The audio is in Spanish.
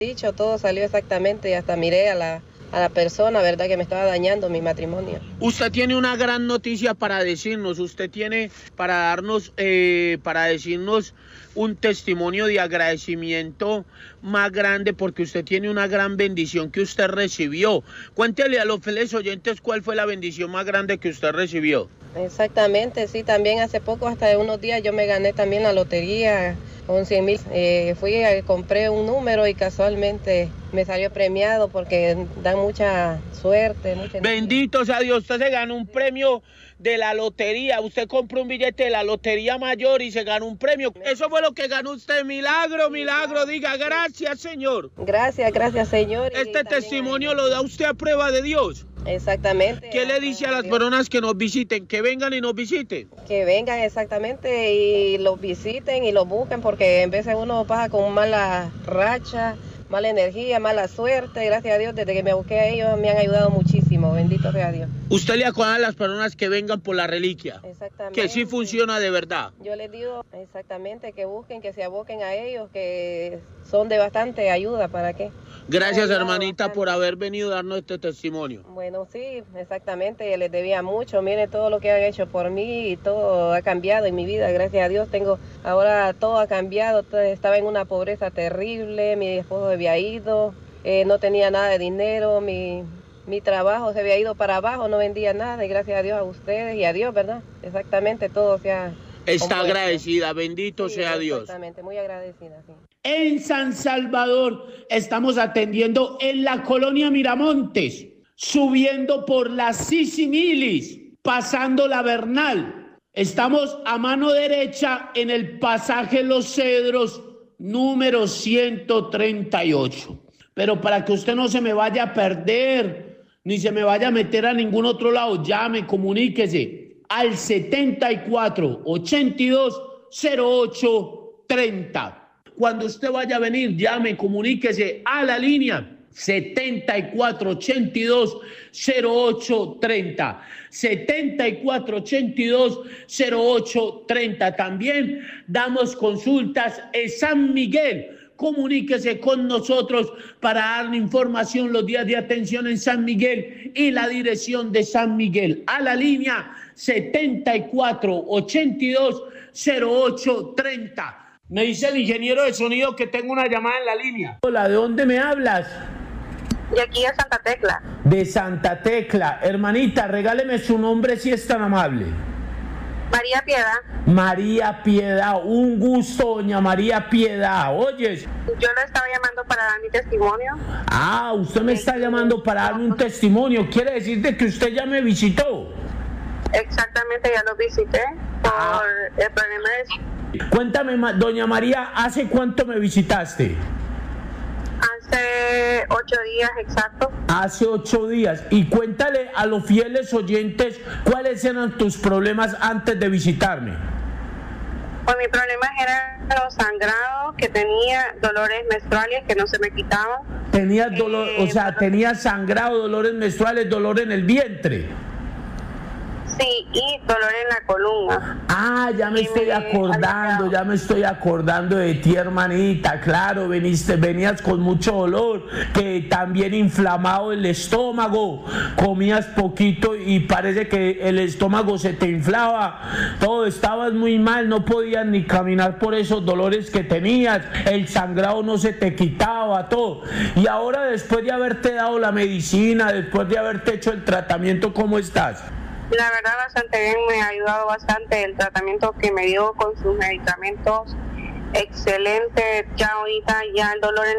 Dicho, todo salió exactamente y hasta miré a la persona, ¿verdad?, que me estaba dañando mi matrimonio. Usted tiene una gran noticia para decirnos, usted tiene para darnos, para decirnos un testimonio de agradecimiento más grande porque usted tiene una gran bendición que usted recibió. Cuéntele a los fieles oyentes cuál fue la bendición más grande que usted recibió. Exactamente, sí, también hace poco, hasta de unos días, yo me gané también la lotería con 100,000. Compré un número y casualmente me salió premiado porque dan mucha suerte. Bendito sea Dios, usted se ganó un premio de la lotería, usted compró un billete de la lotería mayor y se ganó un premio. Eso fue lo que ganó usted, milagro, milagro, diga gracias Señor. Gracias Señor. Este testimonio lo da usted a prueba de Dios. Exactamente. ¿Qué le dice a las personas que nos visiten? Que vengan y nos visiten. Que vengan exactamente y los visiten y los busquen porque en veces uno pasa con mala racha, mala energía, mala suerte. Gracias a Dios, desde que me busqué a ellos me han ayudado muchísimo, bendito sea Dios. ¿Usted le aconseja a las personas que vengan por la reliquia? Exactamente. Que sí funciona de verdad. Yo les digo exactamente que busquen, que se aboquen a ellos, que son de bastante ayuda. ¿Para qué? Gracias hermanita por haber venido a darnos este testimonio. Bueno, sí, exactamente, les debía mucho. Miren todo lo que han hecho por mí y todo ha cambiado en mi vida, gracias a Dios. Ahora todo ha cambiado, estaba en una pobreza terrible, mi esposo se había ido, no tenía nada de dinero, mi trabajo se había ido para abajo, no vendía nada y gracias a Dios a ustedes y a Dios, ¿verdad? Exactamente, todo se ha... Está agradecida, bendito sea Dios. Exactamente, muy agradecida, sí. En San Salvador estamos atendiendo en la colonia Miramontes, subiendo por la Sisimilis, pasando la Bernal. Estamos a mano derecha en el pasaje Los Cedros, número 138. Pero para que usted no se me vaya a perder, ni se me vaya a meter a ningún otro lado, llame, comuníquese al 74 82 08 30. Cuando usted vaya a venir, llame, comuníquese a la línea 74 82 08 30. 74 82 08 30. También damos consultas en San Miguel. Comuníquese con nosotros para darle información los días de atención en San Miguel y la dirección de San Miguel. A la línea 74 82 08 30. Me dice el ingeniero de sonido que tengo una llamada en la línea. Hola, ¿de dónde me hablas? De aquí a Santa Tecla. De Santa Tecla. Hermanita, regáleme su nombre si es tan amable. María Piedad. María Piedad, un gusto, doña María Piedad. Oyes. Yo lo estaba llamando para dar mi testimonio. Ah, usted me está llamando para darme un testimonio. ¿Quiere decir de que usted ya me visitó? Exactamente, ya lo visité por el problema de... Cuéntame, doña María, ¿hace cuánto me visitaste? Hace 8 días exacto. Hace 8 días. Y cuéntale a los fieles oyentes cuáles eran tus problemas antes de visitarme. Pues mi problema era los sangrados que tenía, dolores menstruales que no se me quitaban. Tenías dolor, o sea, tenías sangrado, dolores menstruales, dolor en el vientre. Sí, y dolor en la columna. Ah, ya me estoy acordando de ti, hermanita. Claro, venías con mucho dolor, que también inflamado el estómago, comías poquito y parece que el estómago se te inflaba, todo, estabas muy mal, no podías ni caminar por esos dolores que tenías, el sangrado no se te quitaba, todo. Y ahora, después de haberte dado la medicina, después de haberte hecho el tratamiento, ¿cómo estás? La verdad, bastante bien, me ha ayudado bastante el tratamiento que me dio con sus medicamentos. Excelente, ya ahorita ya el dolor en